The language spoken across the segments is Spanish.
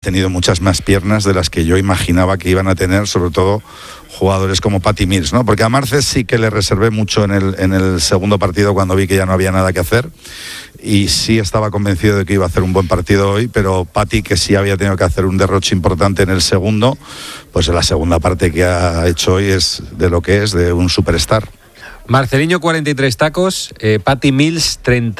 tenido muchas más piernas de las que yo imaginaba que iban a tener, sobre todo jugadores como Patty Mills, ¿no? Porque a Marces sí que le reservé mucho en el segundo partido cuando vi que ya no había nada que hacer, y sí estaba convencido de que iba a hacer un buen partido hoy, pero Patty, que sí había tenido que hacer un derroche importante en el segundo, pues en la segunda parte que ha hecho hoy es de lo que es, de un superstar. Marceliño 43 tacos, Patty Mills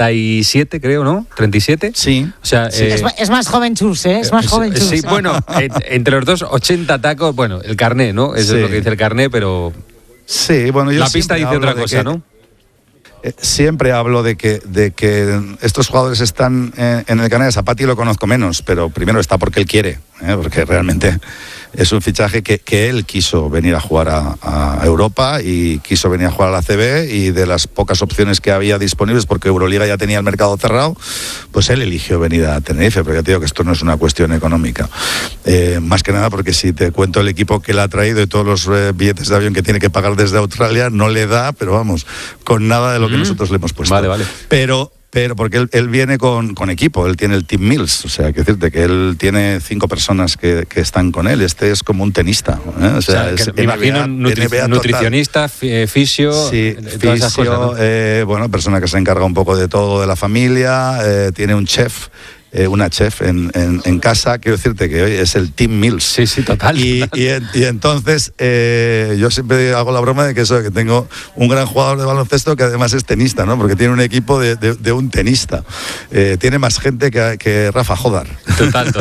37, creo, ¿no? 37. Sí. O sea, sí, es más joven Chus, ¿eh? Es más joven Chus. Sí, bueno, entre los dos 80 tacos, bueno, el carné, ¿no? Eso es lo que dice el carné, pero sí, bueno, yo la pista dice otra cosa, ¿no? Siempre hablo de que estos jugadores están en el Canarias. A Patty lo conozco menos, pero primero está porque él quiere, porque realmente es un fichaje que él quiso venir a jugar a Europa y quiso venir a jugar a la CB, y de las pocas opciones que había disponibles, porque Euroliga ya tenía el mercado cerrado, pues él eligió venir a Tenerife, porque te digo que esto no es una cuestión económica. Más que nada porque si te cuento el equipo que le ha traído y todos los billetes de avión que tiene que pagar desde Australia, no le da, pero vamos, con nada de lo que nosotros le hemos puesto. Vale. Pero porque él viene con equipo, él tiene el Team Mills, o sea, que decirte que él tiene 5 personas que están con él. Este es como un tenista, O sea es, me imagino nutricionista, fisio, sí, todas esas cosas, ¿no? Bueno, persona que se encarga un poco de todo de la familia, tiene un chef, una chef en casa. Quiero decirte que hoy es el Team Mills. Sí, total. Y entonces yo siempre hago la broma de que que tengo un gran jugador de baloncesto que además es tenista, ¿no? Porque tiene un equipo de un tenista. Tiene más gente que Rafa Jodar. Total.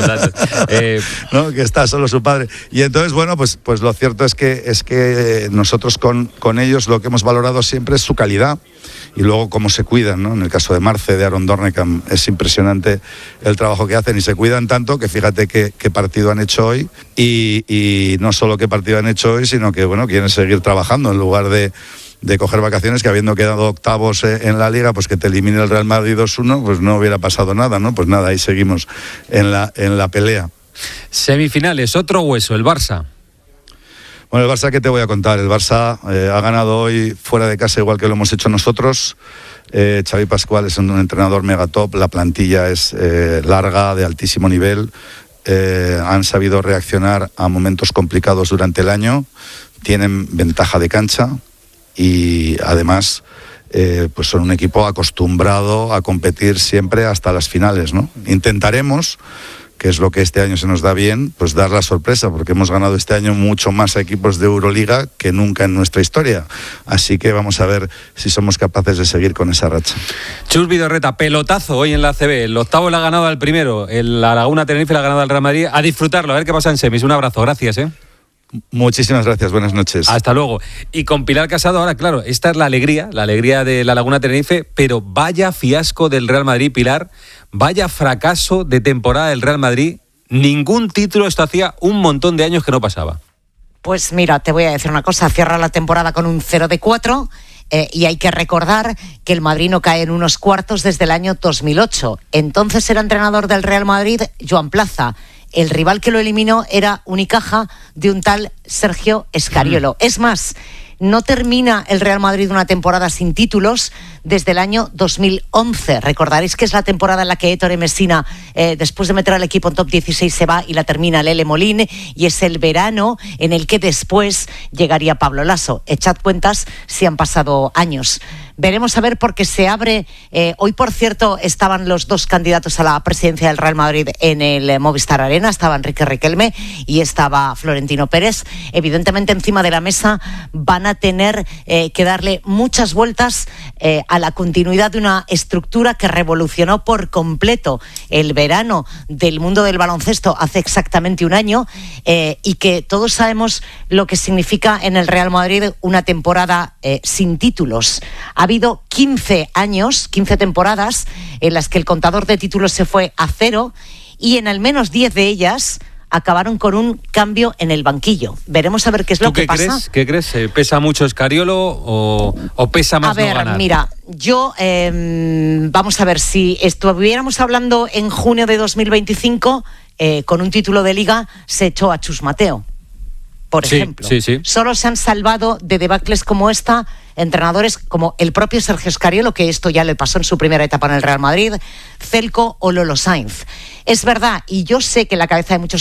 ¿No? Que está solo su padre. Y entonces, bueno, pues lo cierto es que nosotros con ellos lo que hemos valorado siempre es su calidad. Y luego cómo se cuidan, ¿no? En el caso de Marce, de Aaron Dornekam, es impresionante el trabajo que hacen, y se cuidan tanto que fíjate qué partido han hecho hoy, y no solo qué partido han hecho hoy, sino que, bueno, quieren seguir trabajando en lugar de coger vacaciones, que habiendo quedado octavos en la Liga, pues que te elimine el Real Madrid 2-1, pues no hubiera pasado nada, ¿no? Pues nada, ahí seguimos en la pelea. Semifinales, otro hueso, el Barça. Bueno, el Barça, ¿qué te voy a contar? El Barça ha ganado hoy fuera de casa, igual que lo hemos hecho nosotros. Xavi Pascual es un entrenador mega top, la plantilla es larga, de altísimo nivel. Han sabido reaccionar a momentos complicados durante el año, tienen ventaja de cancha y además pues son un equipo acostumbrado a competir siempre hasta las finales, ¿no? Intentaremos, que es lo que este año se nos da bien, pues dar la sorpresa, porque hemos ganado este año mucho más a equipos de Euroliga que nunca en nuestra historia. Así que vamos a ver si somos capaces de seguir con esa racha. Chus Vidorreta, pelotazo hoy en la ACB. El octavo le ha ganado al primero, la Laguna Tenerife le ha ganado al Real Madrid. A disfrutarlo, a ver qué pasa en semis. Un abrazo, gracias, Muchísimas gracias, buenas noches. Hasta luego. Y con Pilar Casado, ahora claro, esta es la alegría de la Laguna Tenerife, pero vaya fiasco del Real Madrid, Pilar. Vaya fracaso de temporada del Real Madrid. Ningún título, esto hacía un montón de años que no pasaba. Pues mira, te voy a decir una cosa. Cierra la temporada con un 0-4 y hay que recordar que el Madrid no cae en unos cuartos desde el año 2008. Entonces era entrenador del Real Madrid Joan Plaza. El rival que lo eliminó era Unicaja, de un tal Sergio Escariolo. Es más, no termina el Real Madrid una temporada sin títulos desde el año 2011. Recordaréis que es la temporada en la que Ettore Messina, después de meter al equipo en top 16, se va y la termina Lele Molín, y es el verano en el que después llegaría Pablo Lasso. Echad cuentas si han pasado años. Veremos a ver, porque se abre... hoy, por cierto, estaban los dos candidatos a la presidencia del Real Madrid en el Movistar Arena. Estaba Enrique Riquelme y estaba Florentino Pérez. Evidentemente, encima de la mesa van a tener que darle muchas vueltas a la continuidad de una estructura que revolucionó por completo el verano del mundo del baloncesto hace exactamente un año, y que todos sabemos lo que significa en el Real Madrid una temporada sin títulos. Ha habido 15 temporadas en las que el contador de títulos se fue a 0, y en al menos 10 de ellas acabaron con un cambio en el banquillo. Veremos a ver qué es lo que pasa. ¿Qué crees? ¿Pesa mucho Escariolo o pesa más no ganar? A ver, mira, yo vamos a ver, si estuviéramos hablando en junio de 2025, con un título de Liga se echó a Chus Mateo. por ejemplo. Sí. Solo se han salvado de debacles como esta entrenadores como el propio Sergio Scariolo, que esto ya le pasó en su primera etapa en el Real Madrid, Celco o Lolo Sainz. Es verdad, y yo sé que en la cabeza de muchos